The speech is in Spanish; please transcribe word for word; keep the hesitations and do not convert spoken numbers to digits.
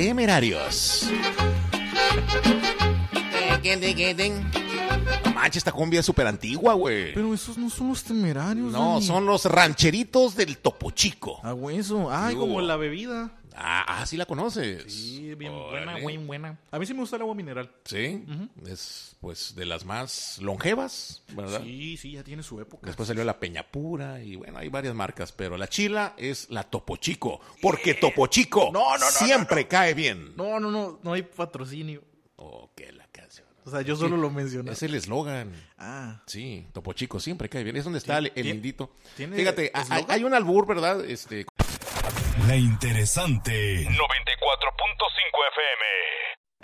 Temerarios. No manches, esta cumbia es súper antigua, güey. Pero esos no son los Temerarios. No, Dani. son los rancheritos del Topo Chico. Ah, güey, eso. Ay, Yo. como la bebida. Ah, ah, sí la conoces. Sí, bien Órale. buena, bien buena. A mí sí me gusta el agua mineral. Sí, uh-huh. Es pues de las más longevas, ¿verdad? Sí, sí, ya tiene su época. Después salió la Peña Pura y bueno, hay varias marcas, pero la chila es la Topo Chico, porque Topo Chico No, no, no, siempre no, no. cae bien. No, no, no, no hay patrocinio. Oh, qué la canción. O sea, yo solo Sí, lo mencioné. Es el eslogan. Ah. Sí, Topo Chico siempre cae bien. Es donde está el, el indito. ¿Tiene Fíjate, hay, eslogan? hay un albur, ¿verdad? Este... La interesante noventa y cuatro punto cinco F M.